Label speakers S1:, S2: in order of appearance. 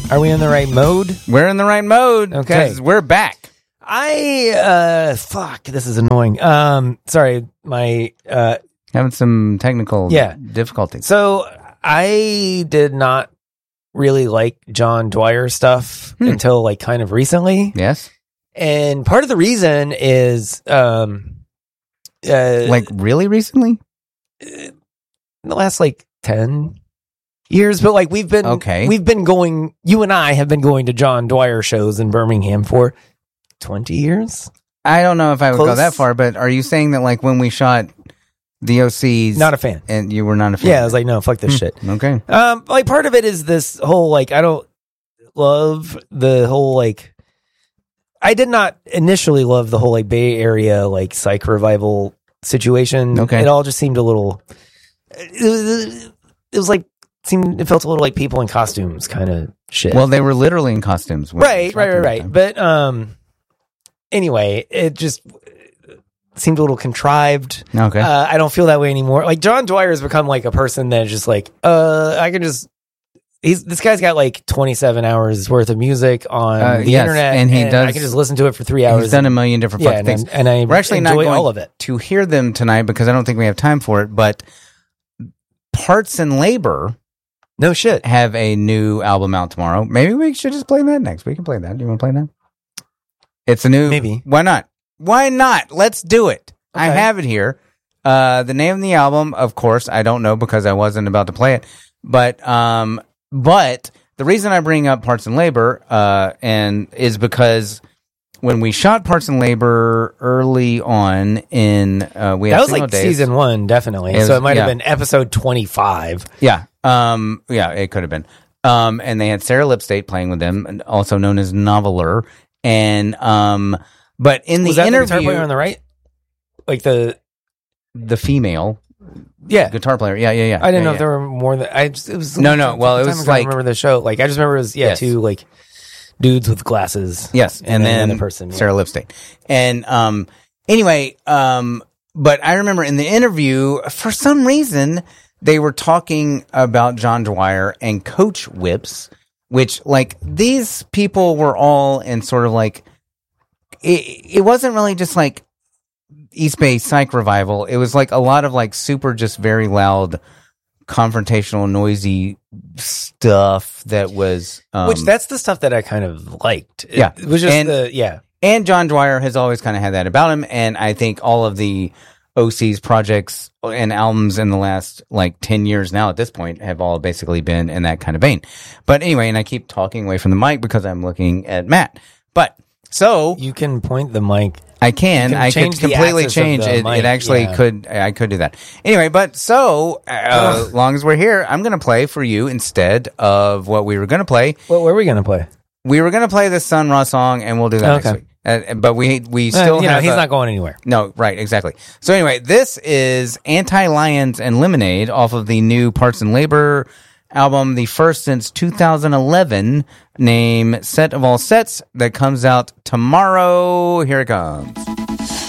S1: Are we in the right mode?
S2: We're in the right mode.
S1: Okay.
S2: 'Cause we're back.
S1: Fuck, this is annoying. Sorry, my,
S2: Having some technical difficulties.
S1: So I did not really like John Dwyer stuff until like kind of recently.
S2: Yes.
S1: And part of the reason is,
S2: like really recently?
S1: In the last like 10 years, but like we've been going, you and I have been going to John Dwyer shows in Birmingham for 20 years.
S2: I don't know if I would go that far, but are you saying that like when we shot the OCs,
S1: not a fan,
S2: and you were not a fan?
S1: Yeah, I was like, no, fuck this shit.
S2: Okay.
S1: Like part of it is this whole like I don't love the whole like I did not initially love the whole like Bay Area like psych revival situation.
S2: Okay,
S1: it all just seemed a little. It was like it felt a little like people in costumes kind of shit.
S2: Well, they were literally in costumes,
S1: right. But anyway, it just seemed a little contrived.
S2: Okay,
S1: I don't feel that way anymore. Like John Dwyer has become like a person that is just like I can just. This guy's got like 27 hours worth of music on the internet,
S2: and I
S1: can just listen to it for 3 hours.
S2: He's done a million different fucking things,
S1: and we're actually not going all of it
S2: to hear them tonight because I don't think we have time for it. But Parts and Labor,
S1: no shit,
S2: have a new album out tomorrow. Maybe we should just play that next. We can play that. Do you want to play that? It's a new.
S1: Maybe.
S2: Why not? Why not? Let's do it. Okay. I have it here. The name of the album, of course, I don't know because I wasn't about to play it, but the reason I bring up Parts and Labor and is because when we shot Parts and Labor early on in that
S1: was like days, season 1, definitely. So it might have been episode 25.
S2: Yeah, it could have been. And they had Sarah Lipstate playing with them, also known as Noveler. And but in the interview, the guitar
S1: player on the right, like the
S2: female.
S1: Yeah,
S2: guitar player. Yeah.
S1: I didn't know if there were more than it was.
S2: No. Well, it was like
S1: I remember the show. Like I just remember it was two like dudes with glasses.
S2: Yes, and then
S1: the person
S2: Sarah Lipstate. And anyway, but I remember in the interview for some reason they were talking about John Dwyer and Coach Whips, which like these people were all in sort of like it wasn't really just like East Bay Psych Revival. It was like a lot of like super just very loud confrontational noisy stuff that was
S1: which that's the stuff that I kind of liked.
S2: It
S1: was just
S2: and John Dwyer has always kind of had that about him, and I think all of the OC's projects and albums in the last like 10 years now at this point have all basically been in that kind of vein. But anyway, and I keep talking away from the mic because I'm looking at Matt. But so
S1: you can point the mic.
S2: I can. I could completely change it. It actually could. I could do that. Anyway, but so long as we're here, I'm going to play for you instead of what we were going to play.
S1: What were we going to play?
S2: We were going to play the Sun Ra song, and we'll do that next week. But we still have.
S1: He's not going anywhere.
S2: No, right, exactly. So anyway, this is Anti-Lions and Lemonade off of the new Parts and Labor album, the first since 2011, named Set of All Sets, that comes out tomorrow. Here it comes.